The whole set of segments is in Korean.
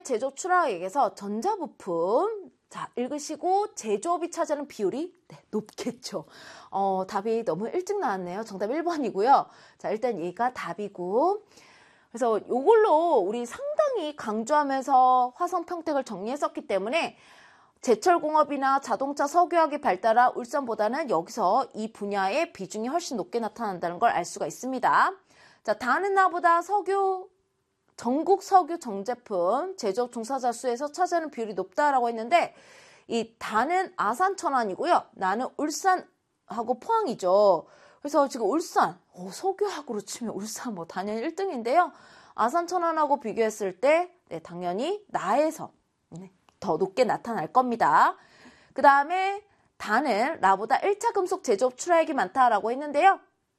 제조업 추락액에서 전자부품, 자, 읽으시고 제조업이 차지하는 비율이 높겠죠. 답이 너무 일찍 나왔네요. 정답 1번이고요. 자, 일단 얘가 답이고. 그래서 이걸로 우리 상당히 강조하면서 화성 평택을 정리했었기 때문에 제철공업이나 자동차 석유화학이 발달한 울산보다는 여기서 이 분야의 비중이 훨씬 높게 나타난다는 걸 알 수가 있습니다. 자, 다는 나보다 전국 석유 정제품 제조업 종사자 수에서 차지하는 비율이 높다라고 했는데, 이 다는 아산 천안이고요. 나는 울산하고 포항이죠. 그래서 지금 울산, 석유학으로 치면 울산 당연히 1등인데요. 아산 천안하고 비교했을 때 당연히 나에서 더 높게 나타날 겁니다. 그 다음에 다는 나보다 1차 금속 제조업 출하액이 많다라고 했는데요.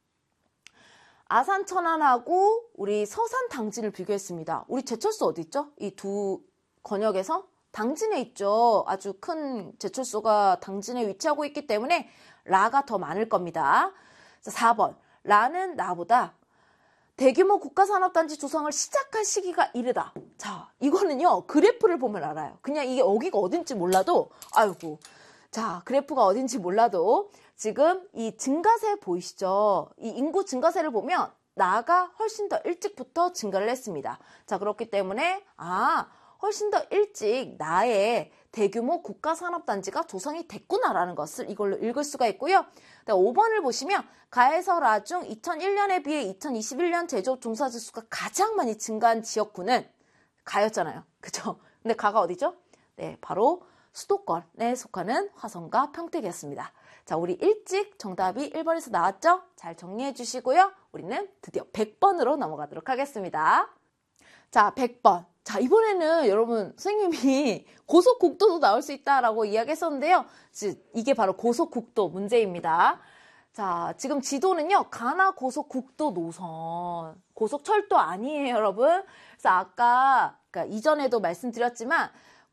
아산 천안하고 우리 서산 당진을 비교했습니다. 우리 제철소 어디 있죠? 이 두 권역에서 당진에 있죠. 아주 큰 제철소가 당진에 위치하고 있기 때문에 라가 더 많을 겁니다. 자, 4번. 라는 나보다 대규모 국가산업단지 조성을 시작할 시기가 이르다. 자, 이거는요, 그래프를 보면 알아요. 그냥 이게 여기가 어딘지 몰라도, 아이고. 자, 그래프가 어딘지 몰라도, 지금 이 증가세 보이시죠? 이 인구 증가세를 보면, 나가 훨씬 더 일찍부터 증가를 했습니다. 자, 그렇기 때문에, 훨씬 더 일찍 나의 대규모 국가산업단지가 조성이 됐구나라는 것을 이걸로 읽을 수가 있고요. 5번을 보시면 가에서 라 중 2001년에 비해 2021년 제조업 종사자 수가 가장 많이 증가한 지역구는 가였잖아요. 그죠? 근데 가가 어디죠? 네, 바로 수도권에 속하는 화성과 평택이었습니다. 자, 우리 일찍 정답이 1번에서 나왔죠? 잘 정리해 주시고요. 우리는 드디어 100번으로 넘어가도록 하겠습니다. 자, 100번. 자, 이번에는 여러분 선생님이 고속국도도 나올 수 있다라고 이야기했었는데요. 이게 바로 고속국도 문제입니다. 자, 지금 지도는요, 가나 고속국도 노선. 고속철도 아니에요, 여러분. 그래서 아까, 그러니까 이전에도 말씀드렸지만,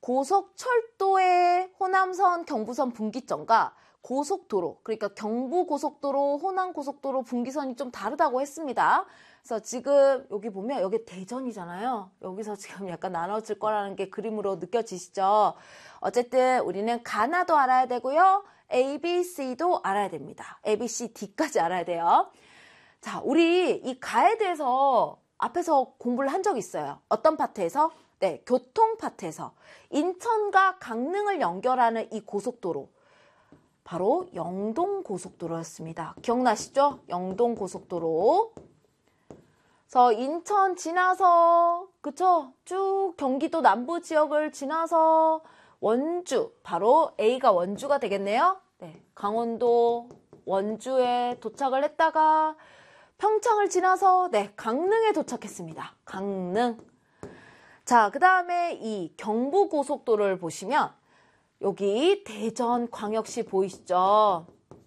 고속철도의 호남선, 경부선 분기점과 고속도로, 그러니까 경부고속도로, 호남고속도로 분기선이 좀 다르다고 했습니다. 그래서 지금 여기 보면 여기 대전이잖아요. 여기서 지금 약간 나눠질 거라는 게 그림으로 느껴지시죠? 어쨌든 우리는 가나도 알아야 되고요. A, B, C도 알아야 됩니다. A, B, C, D까지 알아야 돼요. 자, 우리 이 가에 대해서 앞에서 공부를 한 적이 있어요. 어떤 파트에서? 네, 교통 파트에서. 인천과 강릉을 연결하는 이 고속도로. 바로 영동고속도로였습니다. 기억나시죠? 영동고속도로. 그래서 인천 지나서, 그쵸? 쭉 경기도 남부 지역을 지나서 원주, 바로 A가 원주가 되겠네요. 네, 강원도 원주에 도착을 했다가 평창을 지나서 강릉에 도착했습니다. 강릉. 자, 그 다음에 이 경부고속도로를 보시면 여기 대전광역시 보이시죠?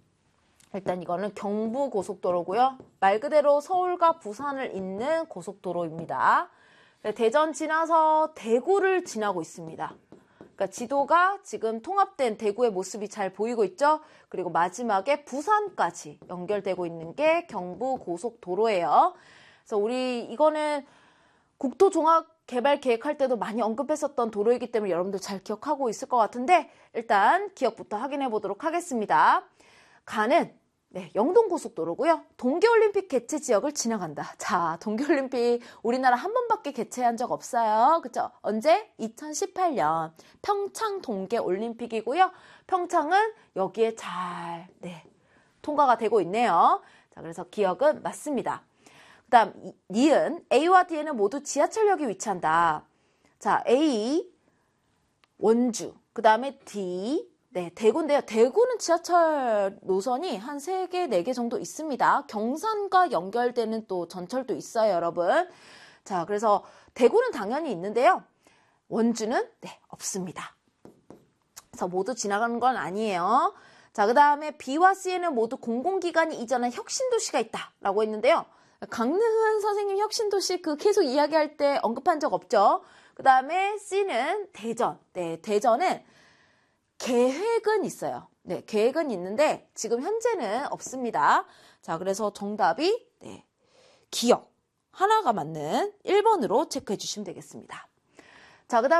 일단 이거는 경부고속도로고요. 말 그대로 서울과 부산을 잇는 고속도로입니다. 대전 지나서 대구를 지나고 있습니다. 그러니까 지도가 지금 통합된 대구의 모습이 잘 보이고 있죠? 그리고 마지막에 부산까지 연결되고 있는 게 경부고속도로예요. 그래서 우리 이거는 국토종합개발계획할 때도 많이 언급했었던 도로이기 때문에 여러분들 잘 기억하고 있을 것 같은데 일단 기억부터 확인해 보도록 하겠습니다. 가는 영동고속도로고요. 동계올림픽 개최 지역을 지나간다. 자, 동계올림픽 우리나라 한 번밖에 개최한 적 없어요. 그쵸? 언제? 2018년 평창 동계올림픽이고요. 평창은 여기에 잘 통과가 되고 있네요. 자, 그래서 기억은 맞습니다. 그 다음 니은 A와 D에는 모두 지하철역이 위치한다. 자, A 원주, 그 다음에 D 대구인데요. 대구는 지하철 노선이 한 3개, 4개 정도 있습니다. 경산과 연결되는 또 전철도 있어요, 여러분. 자, 그래서 대구는 당연히 있는데요. 원주는 없습니다. 그래서 모두 지나가는 건 아니에요. 자, 그 다음에 B와 C에는 모두 공공기관이 이전한 혁신도시가 있다라고 했는데요. 강릉은 선생님 혁신도시 계속 이야기할 때 언급한 적 없죠. 그 다음에 C는 대전. 대전은 계획은 있어요. 계획은 있는데 지금 현재는 없습니다. 자, 그래서 정답이 기억 하나가 맞는 1번으로 체크해 주시면 되겠습니다. 자, 그다음